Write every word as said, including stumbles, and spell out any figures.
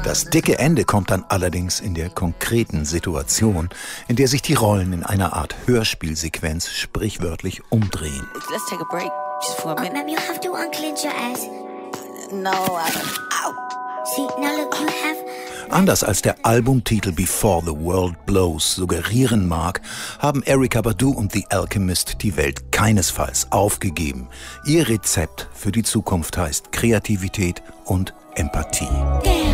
Das dicke Ende kommt dann allerdings in der konkreten Situation, in der sich die Rollen in einer Art Hörspielsequenz sprichwörtlich umdrehen. Let's take a break just for a minute. Ma'am, you have to unclench your ass. No, I Ow. See, now look, you have... Anders als der Albumtitel Before the World Blows suggerieren mag, haben Erykah Badu und The Alchemist die Welt keinesfalls aufgegeben. Ihr Rezept für die Zukunft heißt Kreativität und Empathie.